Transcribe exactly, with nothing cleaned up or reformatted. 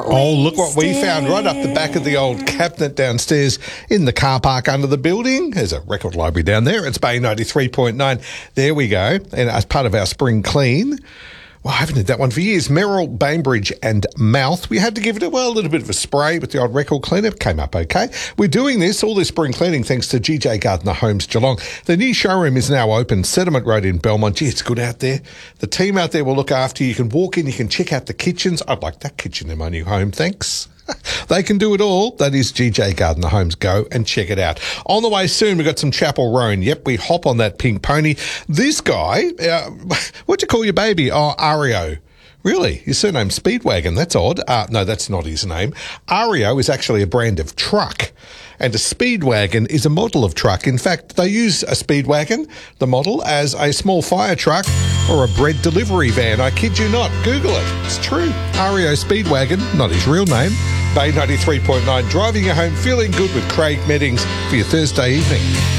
Oh, look what we found right up the back of the old cabinet downstairs in the car park under the building. There's a record library down there. It's Bay ninety-three point nine. There we go. And as part of our spring clean, well, I haven't had that one for years. Merrill, Bainbridge and Mouth. We had to give it a, well, a little bit of a spray with the old record cleaner. It came up okay. We're doing this, all this spring cleaning, thanks to G J Gardner Homes Geelong. The new showroom is now open, Settlement Road in Belmont. Gee, it's good out there. The team out there will look after you. You can walk in, you can check out the kitchens. I'd like that kitchen in my new home, thanks. They can do it all. That is G J Gardner Homes. Go and check it out. On the way soon, we've got some Chapel Roan. Yep, we hop on that pink pony. This guy, uh, what'd you call your baby? Oh, Ario. Really? His surname Speedwagon. That's odd. Uh, no, that's not his name. Ario is actually a brand of truck. And a Speedwagon is a model of truck. In fact, they use a Speedwagon, the model, as a small fire truck or a bread delivery van. I kid you not. Google it. It's true. Ario Speedwagon, not his real name. Bay ninety-three point nine, driving you home feeling good with Craig Meddings for your Thursday evening.